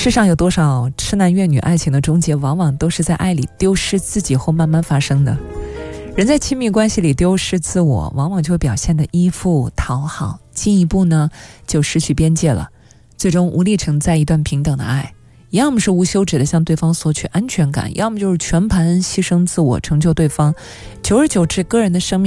世上有多少痴男怨女爱情的终结，往往都是在爱里丢失自己后慢慢发生的。人在亲密关系里丢失自我，往往就会表现得依附讨好，进一步呢就失去边界了，最终无力承载一段平等的爱。要么是无休止的向对方索取安全感，要么就是全盘牺牲自我成就对方，久而久之个人的生命